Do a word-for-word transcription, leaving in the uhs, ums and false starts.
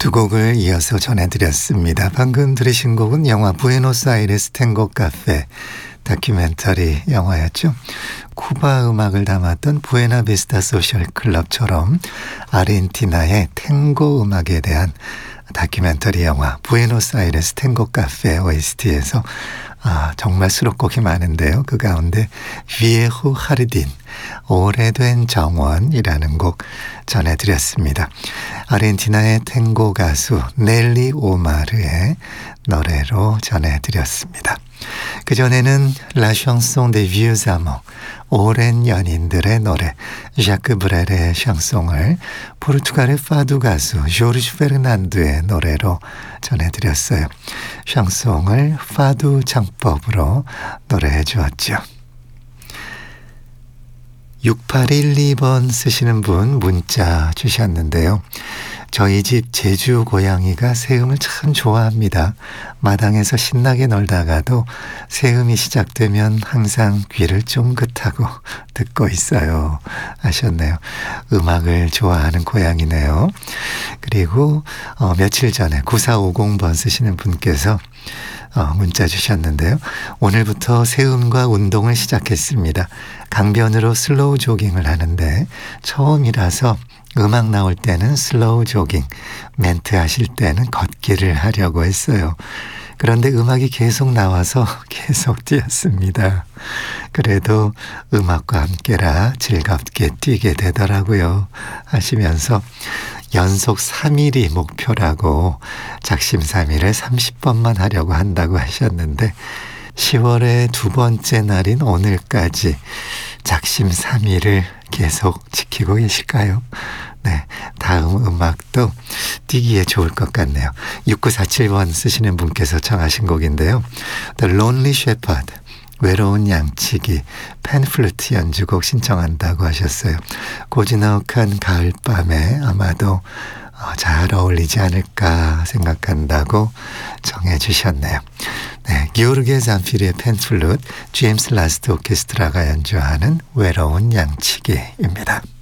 두 곡을 이어서 전해드렸습니다. 방금 들으신 곡은 영화 부에노스아이레스 탱고 카페 다큐멘터리 영화였죠. 쿠바 음악을 담았던 부에나비스타 소셜 클럽처럼 아르헨티나의 탱고 음악에 대한 다큐멘터리 영화 부에노스아이레스 탱고 카페 오에스티에서 아, 정말 수록곡이 많은데요. 그 가운데 비에호 하르딘 오래된 정원이라는 곡 전해드렸습니다. 아르헨티나의 탱고 가수 넬리 오마르의 노래로 전해드렸습니다. 그전에는 La chanson des vieux amants, 오랜 연인들의 노래, ዣ크 브렐의 샹송을 포르투갈의 파두 가수 조르주 페르난두의 노래로 전해드렸어요. 샹송을 파두 창법으로 노래해 주었죠. 육팔일이 번 쓰시는 분 문자 주셨는데요. 저희 집 제주 고양이가 새음을 참 좋아합니다. 마당에서 신나게 놀다가도 새음이 시작되면 항상 귀를 쫑긋하고 듣고 있어요 하셨네요. 음악을 좋아하는 고양이네요. 그리고 어, 며칠 전에 구사오공 번 쓰시는 분께서 어, 문자 주셨는데요. 오늘부터 새음과 운동을 시작했습니다. 강변으로 슬로우 조깅을 하는데 처음이라서 음악 나올 때는 슬로우 조깅, 멘트 하실 때는 걷기를 하려고 했어요. 그런데 음악이 계속 나와서 계속 뛰었습니다. 그래도 음악과 함께라 즐겁게 뛰게 되더라고요 하시면서 연속 삼 일이 목표라고 작심삼일을 삼십 번만 하려고 한다고 하셨는데 시월의 두 번째 날인 오늘까지 작심삼일을 계속 지키고 계실까요? 네, 다음 음악도 뛰기에 좋을 것 같네요. 육구사칠 번 쓰시는 분께서 청하신 곡인데요. The Lonely Shepherd, 외로운 양치기, 팬플루트 연주곡 신청한다고 하셨어요. 고즈넉한 가을밤에 아마도 잘 어울리지 않을까 생각한다고 정해 주셨네요. 네, 기오르게 잔피리의 팬플루트, 제임스 라스트 오케스트라가 연주하는 외로운 양치기입니다.